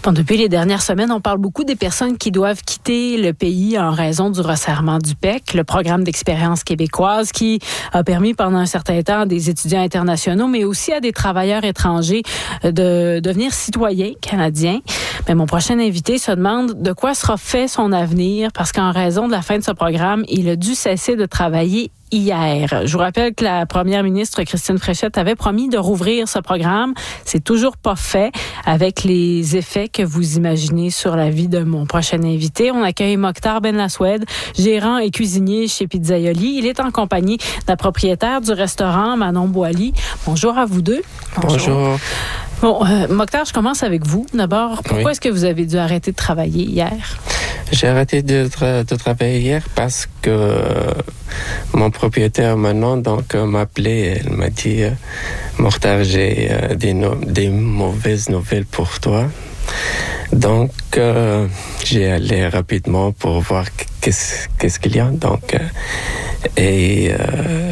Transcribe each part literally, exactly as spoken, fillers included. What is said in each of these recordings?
Bon, depuis les dernières semaines, on parle beaucoup des personnes qui doivent quitter le pays en raison du resserrement du P E C, le programme d'expérience québécoise qui a permis pendant un certain temps à des étudiants internationaux, mais aussi à des travailleurs étrangers de devenir citoyens canadiens. Mais mon prochain invité se demande de quoi sera fait son avenir parce qu'en raison de la fin de ce programme, il a dû cesser de travailler hier. Je vous rappelle que la première ministre Christine Fréchette avait promis de rouvrir ce programme. C'est toujours pas fait avec les effets que vous imaginez sur la vie de mon prochain invité. On accueille Mokhtar Benlasoued, gérant et cuisinier chez Pizzaioli. Il est en compagnie de la propriétaire du restaurant Manon Boily. Bonjour à vous deux. Bonjour. Bonjour. Bon, euh, Mokhtar, je commence avec vous. D'abord, pourquoi oui. est-ce que vous avez dû arrêter de travailler hier? J'ai arrêté de, tra- de travailler hier parce que euh, mon propriétaire Manon donc euh, m'a appelé. Elle m'a dit euh, Mokhtar, j'ai euh, des, no- des mauvaises nouvelles pour toi. Donc, euh, j'ai allé rapidement pour voir qu'est-ce, qu'est-ce qu'il y a. Donc, euh, et euh,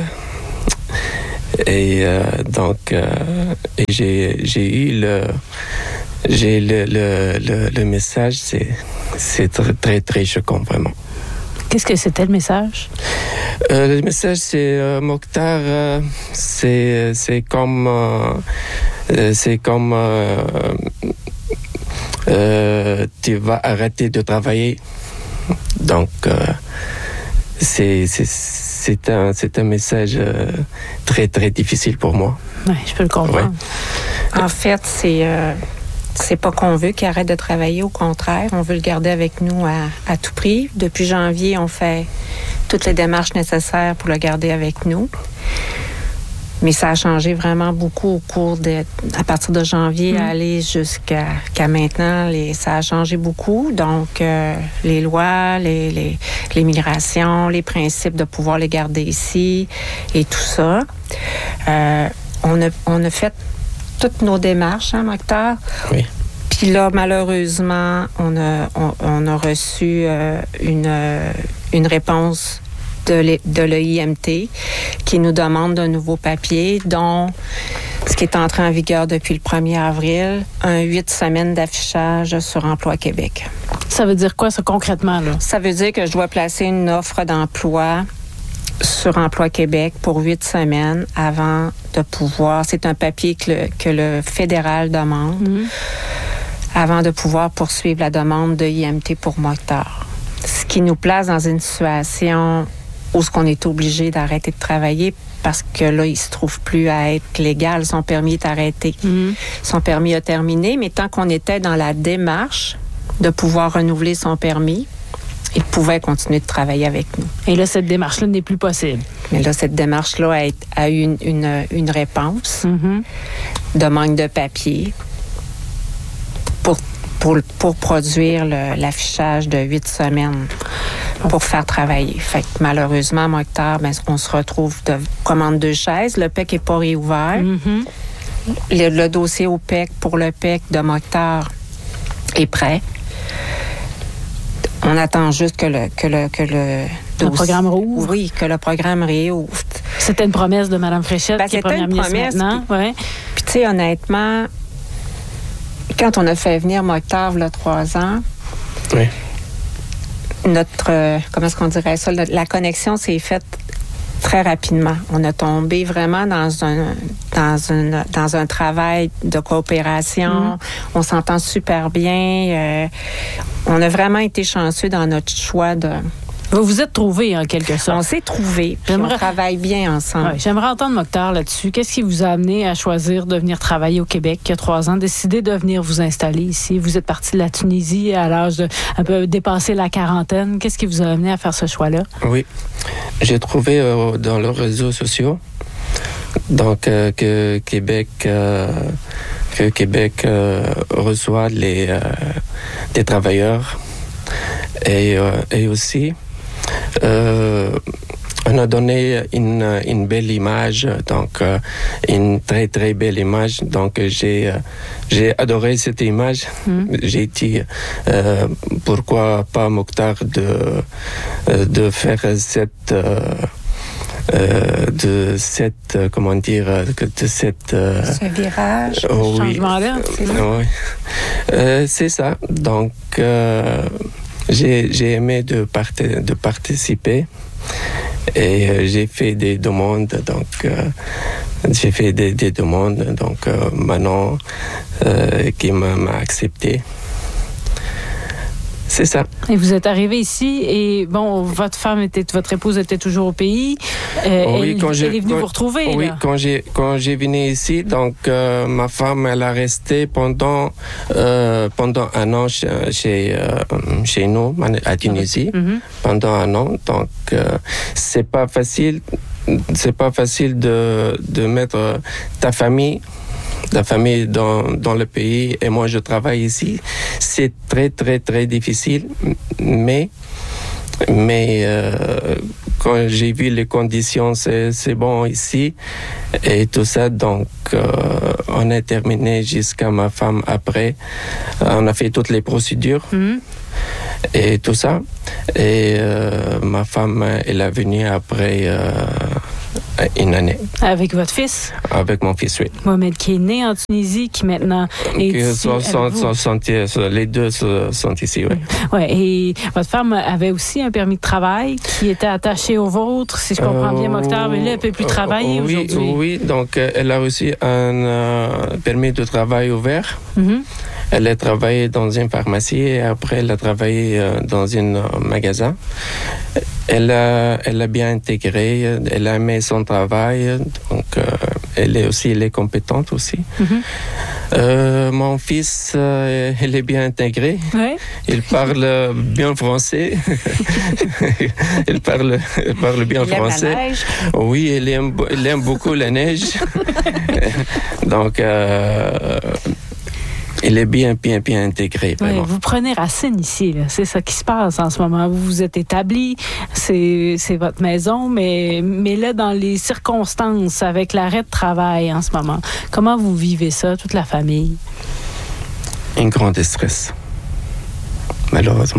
et euh, donc, euh, et j'ai j'ai eu le j'ai le le le, le message. C'est c'est très très très choquant vraiment. Qu'est-ce que c'était le message? Euh, le message, c'est euh, Mokhtar, euh, c'est c'est comme euh, c'est comme euh, euh, tu vas arrêter de travailler. Donc euh, c'est c'est c'est un c'est un message euh, très très difficile pour moi. Oui, je peux le comprendre. Ouais. En fait, c'est euh, c'est pas qu'on veut qu'il arrête de travailler, au contraire, on veut le garder avec nous à, à tout prix. Depuis janvier, on fait toutes les démarches nécessaires pour le garder avec nous. Mais ça a changé vraiment beaucoup au cours de, à partir de janvier, mmh. à aller jusqu'à qu'à maintenant, les, ça a changé beaucoup. Donc, euh, les lois, les, les, les migrations, les principes de pouvoir les garder ici et tout ça. Euh, on a, on a fait toutes nos démarches, hein, Mokhtar? Oui. Puis là, malheureusement, on a, on, on a reçu euh, une, une réponse de, de l'E I M T qui nous demande d'un nouveau papier, dont ce qui est entré en vigueur depuis le premier avril, un huit semaines d'affichage sur Emploi Québec. Ça veut dire quoi, ça, concrètement, là? Ça veut dire que je dois placer une offre d'emploi sur Emploi Québec pour huit semaines avant de pouvoir... C'est un papier que le, que le fédéral demande mmh. avant de pouvoir poursuivre la demande de I M T pour Mokhtar. Ce qui nous place dans une situation où ce qu'on est obligé d'arrêter de travailler parce que là, il se trouve plus à être légal. Son permis est arrêté. Mmh. Son permis a terminé, mais tant qu'on était dans la démarche de pouvoir renouveler son permis, il pouvait continuer de travailler avec nous. Et là, cette démarche-là n'est plus possible. Mais là, cette démarche-là a, a eu une, une, une réponse mm-hmm. de manque de papier pour, pour, pour produire le, l'affichage de huit semaines pour faire travailler. Fait que malheureusement, Mokhtar, ben, on se retrouve de commande deux chaises. Le P E C n'est pas réouvert. Mm-hmm. Le, le dossier au P E C pour le P E C de Mokhtar est prêt. On attend juste que le que le que le, le programme rouvre. Oui, que le programme réouvre. C'était une promesse de Mme Fréchette, ben, qui est première ministre maintenant. Puis, ouais. puis tu sais, honnêtement, quand on a fait venir Mokhtar il y a trois ans, oui. notre euh, comment est-ce qu'on dirait ça, la, la connexion s'est faite très rapidement. On a tombé vraiment dans un dans une dans un travail de coopération. Mmh. On s'entend super bien. Euh, on a vraiment été chanceux dans notre choix de... Vous vous êtes trouvés, en quelque sorte. On s'est trouvés, puis on travaille bien ensemble. Ouais, j'aimerais entendre Mokhtar là-dessus. Qu'est-ce qui vous a amené à choisir de venir travailler au Québec il y a trois ans, décider de venir vous installer ici? Vous êtes parti de la Tunisie à l'âge de un peu dépasser la quarantaine. Qu'est-ce qui vous a amené à faire ce choix-là? Oui, j'ai trouvé euh, dans les réseaux sociaux donc euh, que Québec... Euh, que Québec euh, reçoit les, euh, des travailleurs et, euh, et aussi euh, on a donné une, une belle image, donc euh, une très très belle image. Donc j'ai euh, j'ai adoré cette image. Mm. J'ai dit euh, pourquoi pas Mokhtar de de faire cette euh, Euh, de cette, euh, comment dire, de cette... Euh, Ce virage, oh, ce changement-là. Oui, oui. Euh, c'est ça. Donc, euh, j'ai, j'ai aimé de, part- de participer et euh, j'ai fait des demandes. Donc, euh, j'ai fait des, des demandes. Donc, euh, Manon euh, qui m'a, m'a accepté. C'est ça. Et vous êtes arrivé ici et bon, votre femme était, votre épouse était toujours au pays. Euh, oui, elle, quand elle est venue quand, vous retrouver. Oui, là. quand j'ai quand j'ai venu ici, donc euh, ma femme elle a resté pendant euh, pendant un an chez chez, euh, chez nous à Tunisie mm-hmm. pendant un an. Donc euh, c'est pas facile, c'est pas facile de de mettre ta famille. La famille dans, dans le pays et moi je travaille ici. C'est très très très difficile, mais mais euh, quand j'ai vu les conditions, c'est, c'est bon ici et tout ça, donc euh, on a terminé jusqu'à ma femme après. On a fait toutes les procédures mmh. et tout ça. Et euh, ma femme, elle est venue après euh, une année. Avec votre fils? Avec mon fils, oui. Mohamed, qui est né en Tunisie, qui maintenant est qui ici sont, sont, sont, sont, les deux sont ici, oui. Oui, et votre femme avait aussi un permis de travail qui était attaché au vôtre, si je comprends euh, bien, Mokhtar, mais là, elle ne peut plus travailler euh, oui, aujourd'hui. Oui, donc elle a reçu un euh, permis de travail ouvert. Mm-hmm. Elle a travaillé dans une pharmacie et après elle a travaillé euh, dans un euh, magasin. Elle a, elle a bien intégré, elle a aimé son travail, donc euh, elle est aussi, elle est compétente aussi. Mm-hmm. Euh, mon fils, euh, il est bien intégré. Ouais. Il parle bien français. il parle, il parle bien il français. Aime la neige. Oui, il aime, il aime beaucoup la neige. donc. Euh, Il est bien, bien, bien intégré. Oui, vous prenez racine ici, là. C'est ça qui se passe en ce moment. Vous vous êtes établi, c'est, c'est votre maison, mais, mais là, dans les circonstances, avec l'arrêt de travail en ce moment, comment vous vivez ça, toute la famille? Un grand stress, malheureusement.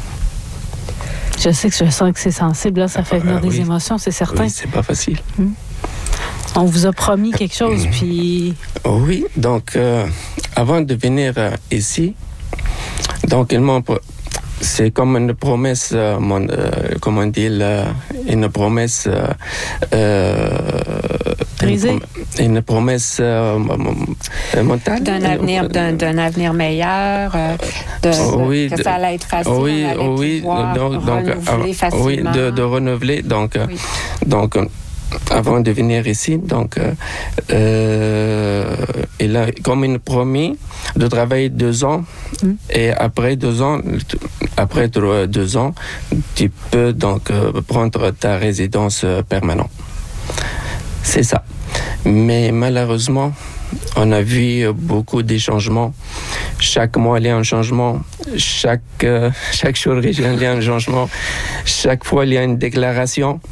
Je sais que je sens que c'est sensible, là, ça fait venir euh, des oui. émotions, c'est certain. Oui, c'est pas facile. Hum. On vous a promis quelque chose, puis... Oui, donc, euh, avant de venir euh, ici, donc, ils m'ont... C'est comme une promesse, euh, mon, euh, comment dire, euh, une promesse... Euh, Brisée. Une, une promesse euh, mentale. D'un avenir, d'un, d'un avenir meilleur, euh, de, oui, que de, ça allait être facile, oui, on allait oui, pouvoir donc, donc, renouveler facilement. Oui, de, de renouveler, donc... Oui. donc avant de venir ici, donc, euh, il a comme une promis de travailler deux ans mm. et après deux ans, après deux ans, tu peux donc prendre ta résidence permanente. C'est ça. Mais malheureusement, on a vu beaucoup de changements. Chaque mois, il y a un changement. Chaque, euh, chaque jour, il y a un changement. Chaque fois, il y a une déclaration.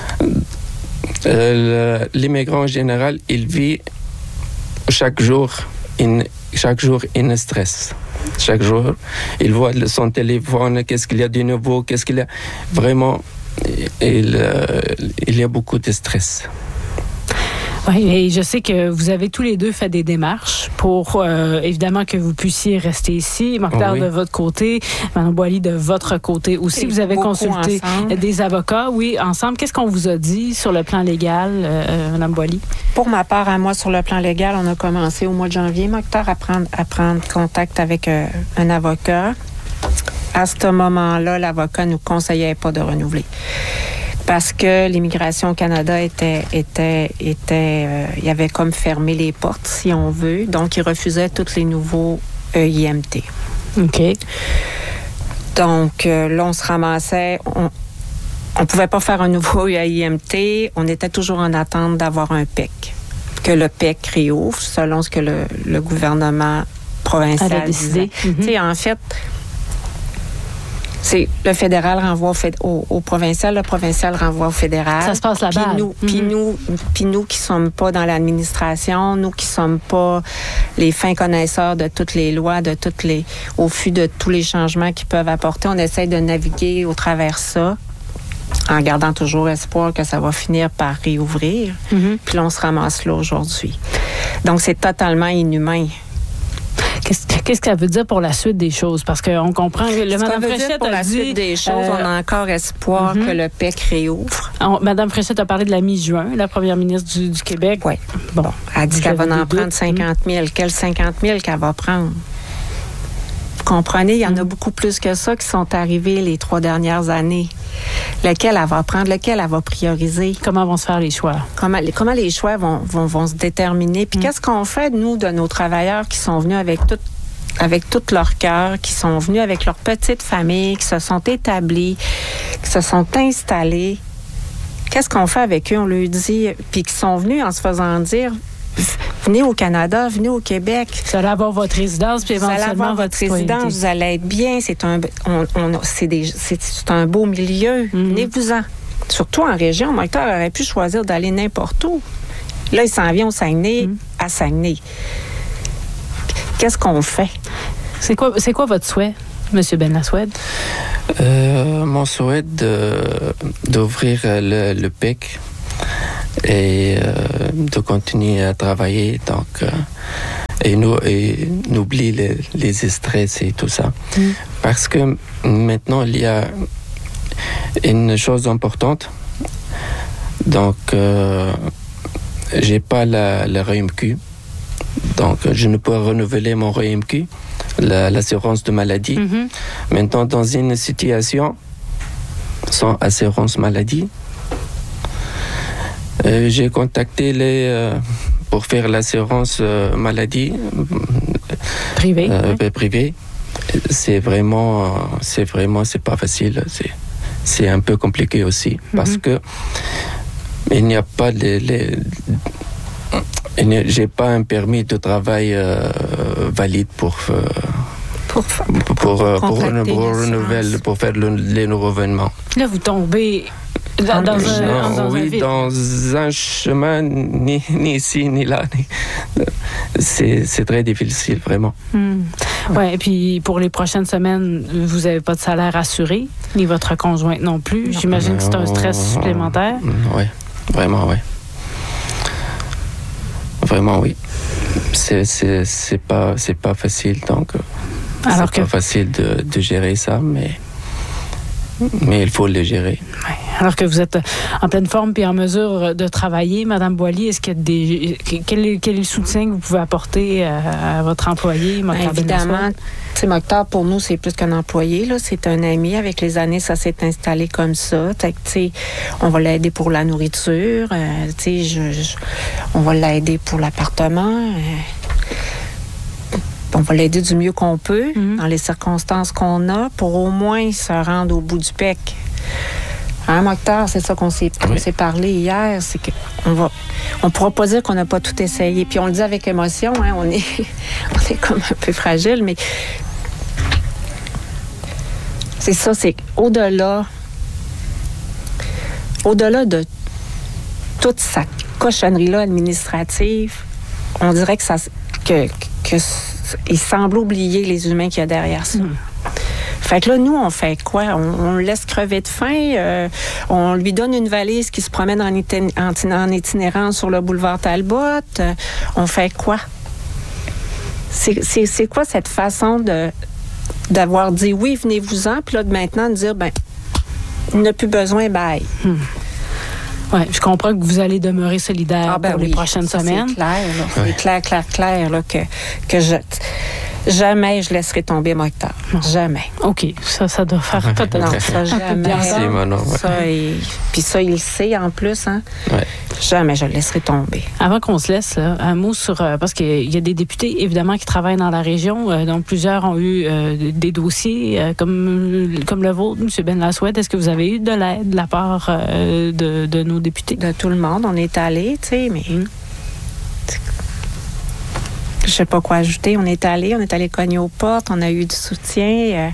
Euh, l'immigrant en général, il vit chaque jour, in, chaque jour, in stress. Chaque jour, il voit son téléphone, qu'est-ce qu'il y a de nouveau, qu'est-ce qu'il y a. Vraiment, il, euh, il y a beaucoup de stress. Oui, et je sais que vous avez tous les deux fait des démarches pour, euh, évidemment, que vous puissiez rester ici. Mokhtar, oui. de votre côté, Manon Boily, de votre côté aussi. Et vous avez consulté ensemble. Des avocats, oui, ensemble. Qu'est-ce qu'on vous a dit sur le plan légal, euh, Mme Boily? Pour ma part, à moi, sur le plan légal, on a commencé au mois de janvier, Mokhtar, à prendre, à prendre contact avec euh, un avocat. À ce moment-là, l'avocat ne nous conseillait pas de renouveler. Parce que l'immigration au Canada était, était, était, euh, il avait comme fermé les portes, si on veut. Donc, il refusait tous les nouveaux E I M T. OK. Donc, euh, là, on se ramassait, on ne pouvait pas faire un nouveau E I M T. On était toujours en attente d'avoir un P E C. Que le P E C réouvre, selon ce que le, le gouvernement provincial a décidé. Mm-hmm. Tu sais, en fait... C'est le fédéral renvoie au, féd- au, au provincial, le provincial renvoie au fédéral. Ça se passe là-bas. Puis nous, mm-hmm. puis nous, puis nous qui sommes pas dans l'administration, nous qui sommes pas les fins connaisseurs de toutes les lois, de toutes les, au fût de tous les changements qu'ils peuvent apporter, on essaie de naviguer au travers ça, en gardant toujours espoir que ça va finir par réouvrir. Mm-hmm. Puis là, on se ramasse là aujourd'hui. Donc, c'est totalement inhumain. Qu'est-ce, qu'est-ce que ça veut dire pour la suite des choses? Parce qu'on comprend... Le Mme Fréchette pour a la dit... suite des choses, euh, on a encore espoir mm-hmm. que le P E C réouvre. On, Mme Fréchette a parlé de la mi-juin, la première ministre du, du Québec. Oui. Bon. bon. Elle dit qu'elle va en prendre cinquante mille. Quels cinquante mille qu'elle va prendre? Vous comprenez? Il y en mm-hmm. a beaucoup plus que ça qui sont arrivés les trois dernières années. Lequel elle va prendre? Lequel elle va prioriser? Comment vont se faire les choix? Comment, comment les choix vont, vont, vont se déterminer? Puis mm. qu'est-ce qu'on fait, nous, de nos travailleurs qui sont venus avec tout, avec tout leur cœur, qui sont venus avec leur petite famille, qui se sont établis, qui se sont installés? Qu'est-ce qu'on fait avec eux? On leur dit, puis qui sont venus en se faisant dire, venez au Canada, venez au Québec. Vous allez avoir votre résidence, puis éventuellement vous allez avoir votre résidence, vous allez être bien. C'est un, on, on, c'est des, c'est, c'est un beau milieu. Mm-hmm. Venez-vous-en. Surtout en région, Moncton aurait pu choisir d'aller n'importe où. Là, il s'en vient au Saguenay, mm-hmm. à Saguenay. Qu'est-ce qu'on fait? C'est quoi, c'est quoi votre souhait, M. Ben Lassoued? Euh, mon souhait de, d'ouvrir le, le P E C et euh, de continuer à travailler. Donc, euh, et, nous, et n'oublie les, les stress et tout ça. Mm. Parce que maintenant, il y a une chose importante. Donc, euh, j'ai pas la, la R E M Q. Donc, je ne peux renouveler mon R E M Q, la, l'assurance de maladie. Mm-hmm. Maintenant, dans une situation sans assurance maladie, Euh, j'ai contacté les euh, pour faire l'assurance euh, maladie privée. Euh, oui. privée. C'est vraiment, c'est vraiment, c'est pas facile. C'est, c'est un peu compliqué aussi mm-hmm. parce que il n'y a pas les, les j'ai pas un permis de travail euh, valide pour. Euh, Pour, pour, pour, pour, pour, pour, renouveler, pour faire le, les renouvellements. Là, vous tombez dans, dans, un, non, dans oui, un vide. Dans un chemin, ni, ni ici, ni là. Ni... C'est, c'est très difficile, vraiment. Hmm. Ouais, et puis, pour les prochaines semaines, vous n'avez pas de salaire assuré, ni votre conjointe non plus. Non. J'imagine non, que c'est un stress supplémentaire. Oui, vraiment, oui. Vraiment, oui. C'est, c'est, c'est, pas, c'est pas facile, donc... Alors c'est que... pas facile de, de gérer ça, mais, mais il faut le gérer. Ouais. Alors que vous êtes en pleine forme et en mesure de travailler, Mme Boily, est-ce qu'il y a des, quel, est, quel est le soutien que vous pouvez apporter à, à votre employé, Mokhtar? Évidemment, tu sais, Mokhtar, pour nous, c'est plus qu'un employé, là. C'est un ami. Avec les années, ça s'est installé comme ça. Tu sais, on va l'aider pour la nourriture. Euh, tu sais, je, je, on va l'aider pour l'appartement. Euh, On va l'aider du mieux qu'on peut, mm-hmm. dans les circonstances qu'on a, pour au moins se rendre au bout du P E C. Hein, Mokhtar, c'est ça qu'on s'est, oui. qu'on s'est parlé hier, c'est qu'on va, on pourra pas dire qu'on n'a pas tout essayé. Puis on le dit avec émotion, hein, on est, on est comme un peu fragile, mais c'est ça, c'est au-delà, au-delà de toute sa cochonnerie-là administrative, on dirait que ça, que, que il semble oublier les humains qu'il y a derrière ça. Mmh. Fait que là, nous, on fait quoi? On, on le laisse crever de faim. Euh, on lui donne une valise qui se promène en, itin, en, en itinérance sur le boulevard Talbot. Euh, on fait quoi? C'est, c'est, c'est quoi cette façon de, d'avoir dit oui, venez-vous-en, puis là, de maintenant, de dire, ben, il n'a plus besoin, bye. Mmh. Oui, je comprends que vous allez demeurer solidaire ah ben pour oui, les prochaines ça, semaines. C'est clair, là. C'est oui. clair, clair, clair, là, que, que je... Jamais je laisserai tomber Mokhtar. Non. Jamais. OK. Ça, ça doit faire peut-être... Non, ça, jamais. Merci, Manon. Ça, et... Puis ça, il le sait, en plus, hein. Oui. Jamais je le laisserai tomber. Avant qu'on se laisse, là, un mot sur... Euh, parce qu'il y a des députés, évidemment, qui travaillent dans la région, euh, dont plusieurs ont eu euh, des dossiers euh, comme, comme le vôtre, M. Ben Lassoued. Est-ce que vous avez eu de l'aide de la part euh, de, de nos députés? De tout le monde. On est allés, tu sais, mais... Mmh. Je sais pas quoi ajouter. On est allé, on est allé cogner aux portes, on a eu du soutien. Euh,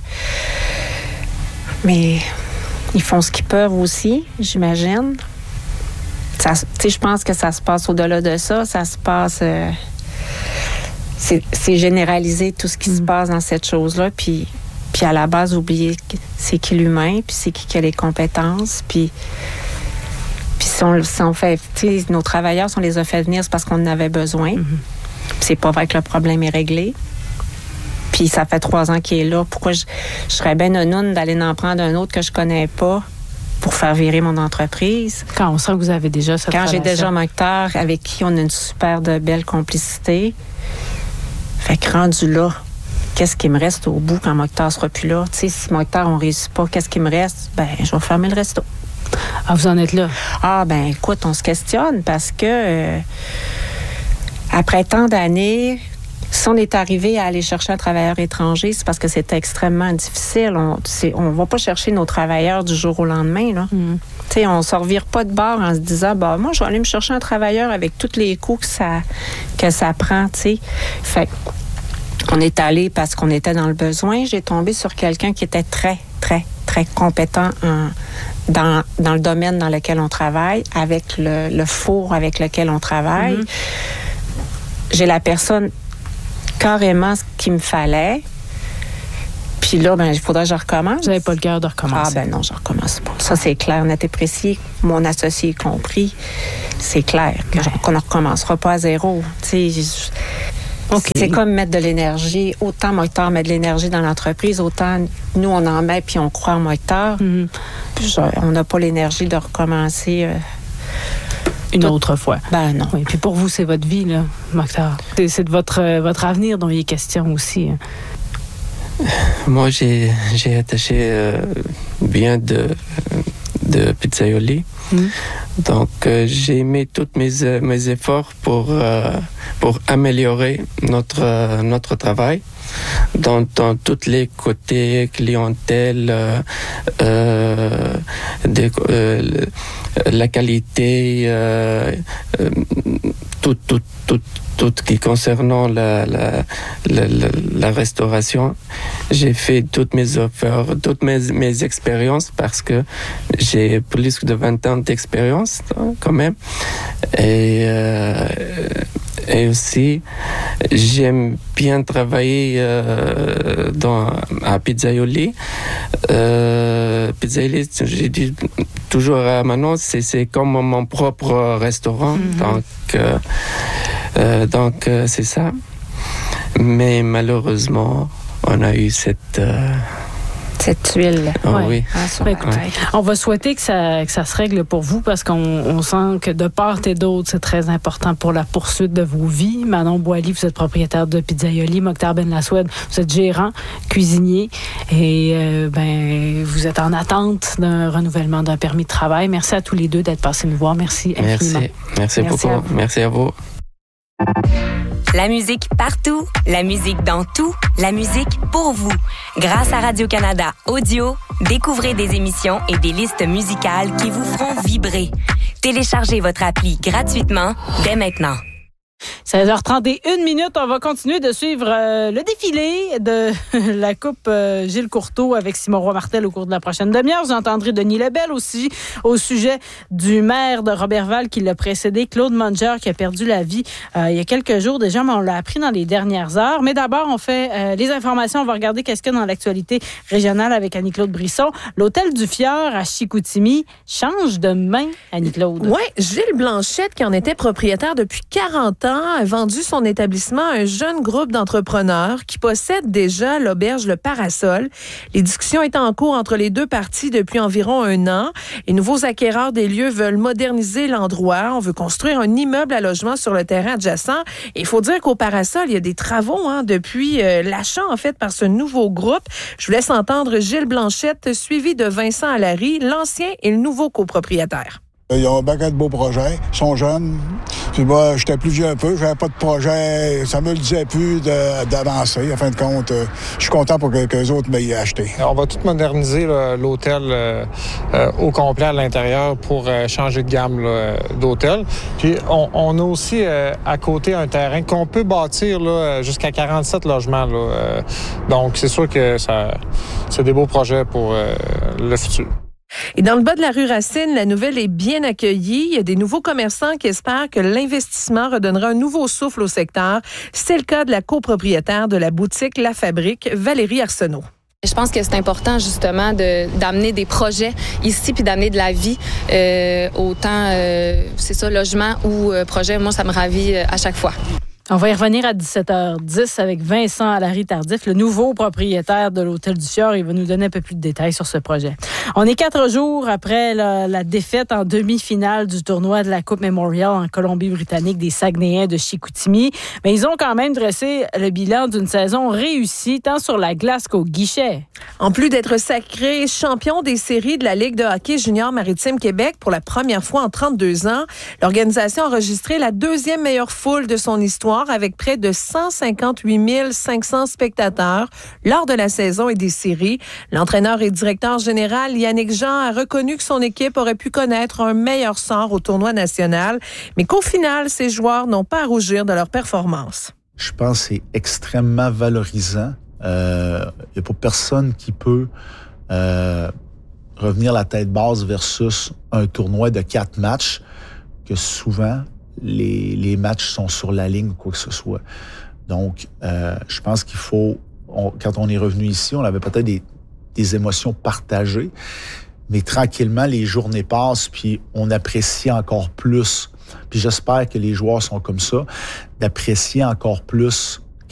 mais ils font ce qu'ils peuvent aussi, j'imagine. Ça, tu sais, je pense que ça se passe au-delà de ça. Ça se passe... Euh, c'est, c'est généralisé tout ce qui mmh. se passe dans cette chose-là. Puis, puis à la base, oublier c'est qui l'humain, puis c'est qui qui a les compétences. Puis, puis si on, si on fait... Tu sais, nos travailleurs, si on les a fait venir, c'est parce qu'on en avait besoin. Mmh. C'est pas vrai que le problème est réglé. Puis ça fait trois ans qu'il est là. Pourquoi je, je serais bien nounoune d'aller en prendre un autre que je connais pas pour faire virer mon entreprise? Quand on sent que vous avez déjà cette Quand relation. j'ai déjà Mokhtar, avec qui on a une super de belle complicité. Fait que rendu là, qu'est-ce qui me reste au bout quand Mokhtar sera plus là? Tu sais, si Mokhtar, on réussit pas, qu'est-ce qui me reste? Ben, je vais fermer le resto. Ah, vous en êtes là? Ah, ben écoute, on se questionne parce que euh, après tant d'années, si on est arrivé à aller chercher un travailleur étranger, c'est parce que c'était extrêmement difficile. On ne va pas chercher nos travailleurs du jour au lendemain, là. Mm. Tu sais, on ne se revire pas de bord en se disant, bah, moi, je vais aller me chercher un travailleur avec tous les coûts que ça, que ça prend, tu sais. Fait on est allé parce qu'on était dans le besoin. J'ai tombé sur quelqu'un qui était très, très, très compétent en, dans, dans le domaine dans lequel on travaille, avec le, le four avec lequel on travaille. Mm-hmm. J'ai la personne carrément ce qu'il me fallait. Puis là, ben, il faudrait que je recommence. Vous n'avez pas le cœur de recommencer? Ah, ben non, je recommence pas. Ça, c'est clair, net et précis. Mon associé y compris. C'est clair que ben. je, qu'on ne recommencera pas à zéro. Tu sais, okay. C'est comme mettre de l'énergie. Autant Mokhtar met de l'énergie dans l'entreprise, autant nous, on en met puis on croit en Mokhtar. Mm-hmm. Puis je, on n'a pas l'énergie de recommencer... Euh, Une Tout... autre fois. Ben non. Oui, puis pour vous, c'est votre vie, là, Mokhtar. C'est, c'est de votre, euh, votre avenir dont il est question aussi. Hein. Moi, j'ai, j'ai attaché euh, bien de, de Pizzaioli. Mm. Donc, euh, j'ai mis tous mes, mes efforts pour, euh, pour améliorer notre, euh, notre travail. Dans, dans tous les côtés, clientèle, euh, euh, de, euh, la qualité, euh, euh, tout, tout, tout, tout qui concernant la, la, la, la, la restauration. J'ai fait toutes mes offres, toutes mes, mes expériences parce que j'ai plus de vingt ans d'expérience quand même. Et, euh, et aussi, j'aime bien travailler euh, dans, à Pizzaioli. Euh, Pizzaioli, j'ai dit toujours à Manon, c'est, c'est comme mon propre restaurant. Mm-hmm. Donc, euh, euh, donc euh, c'est ça. Mais malheureusement, on a eu cette... Euh, Cette tuile. Oh, ouais. Oui. Ah, ben, écoutez, on va souhaiter que ça, que ça se règle pour vous parce qu'on on sent que de part et d'autre, c'est très important pour la poursuite de vos vies. Manon Boily, vous êtes propriétaire de Pizzaioli. Mokhtar Benlasoued, vous êtes gérant, cuisinier et euh, ben, vous êtes en attente d'un renouvellement d'un permis de travail. Merci à tous les deux d'être passés nous voir. Merci infiniment. Merci. Merci, Merci beaucoup. À Merci à vous. La musique partout, la musique dans tout, la musique pour vous. Grâce à Radio-Canada Audio, découvrez des émissions et des listes musicales qui vous feront vibrer. Téléchargez votre appli gratuitement dès maintenant. seize heures trente et une minutes, on va continuer de suivre euh, le défilé de la Coupe euh, Gilles Courteau avec Simon Roy-Martel au cours de la prochaine demi-heure. Vous entendrez Denis Lebel aussi au sujet du maire de Roberval qui l'a précédé, Claude Munger, qui a perdu la vie euh, il y a quelques jours déjà, mais on l'a appris dans les dernières heures. Mais d'abord, on fait euh, les informations. On va regarder qu'est-ce qu'il y a dans l'actualité régionale avec Annie-Claude Brisson. L'hôtel du Fjord à Chicoutimi change de main, Annie-Claude. Oui, Gilles Blanchette, qui en était propriétaire depuis quarante ans, a vendu son établissement à un jeune groupe d'entrepreneurs qui possède déjà l'auberge Le Parasol. Les discussions étaient en cours entre les deux parties depuis environ un an. Les nouveaux acquéreurs des lieux veulent moderniser l'endroit. On veut construire un immeuble à logement sur le terrain adjacent. Et il faut dire qu'au Parasol, il y a des travaux hein, depuis euh, l'achat en fait par ce nouveau groupe. Je vous laisse entendre Gilles Blanchette, suivi de Vincent Allary, l'ancien et le nouveau copropriétaire. Ils ont un paquet de beaux projets, ils sont jeunes. Puis moi, j'étais plus vieux un peu, j'avais pas de projet, ça me le disait plus de, d'avancer. En fin de compte, euh, je suis content pour que, que les autres m'aient acheté. On va tout moderniser là, l'hôtel euh, euh, au complet à l'intérieur pour euh, changer de gamme là, d'hôtel. Puis on, on a aussi euh, à côté un terrain qu'on peut bâtir là, jusqu'à quarante-sept logements. Là, euh, donc c'est sûr que ça, c'est des beaux projets pour euh, le futur. Et dans le bas de la rue Racine, la nouvelle est bien accueillie. Il y a des nouveaux commerçants qui espèrent que l'investissement redonnera un nouveau souffle au secteur. C'est le cas de la copropriétaire de la boutique La Fabrique, Valérie Arsenault. Je pense que c'est important justement de, d'amener des projets ici puis d'amener de la vie, euh, autant, euh, c'est ça, logement ou euh, projet. Moi, ça me ravit euh, à chaque fois. On va y revenir à dix-sept heures dix avec Vincent Allary-Tardif, le nouveau propriétaire de l'Hôtel du Fjord. Il va nous donner un peu plus de détails sur ce projet. On est quatre jours après la, la défaite en demi-finale du tournoi de la Coupe Memorial en Colombie-Britannique des Saguenayens de Chicoutimi. Mais ils ont quand même dressé le bilan d'une saison réussie, tant sur la glace qu'au guichet. En plus d'être sacré champion des séries de la Ligue de hockey junior Maritime Québec pour la première fois en trente-deux ans, l'organisation a enregistré la deuxième meilleure foule de son histoire avec près de cent cinquante-huit mille cinq cents spectateurs lors de la saison et des séries. L'entraîneur et directeur général Yannick Jean a reconnu que son équipe aurait pu connaître un meilleur sort au tournoi national, mais qu'au final, ses joueurs n'ont pas à rougir de leur performance. Je pense que c'est extrêmement valorisant. Il euh, n'y a pas personne qui peut euh, revenir la tête basse versus un tournoi de quatre matchs que souvent les, les matchs sont sur la ligne ou quoi que ce soit. Donc, euh, je pense qu'il faut, on, quand on est revenu ici, on avait peut-être des, des émotions partagées, mais tranquillement, les journées passent, puis on apprécie encore plus. Puis j'espère que les joueurs sont comme ça, d'apprécier encore plus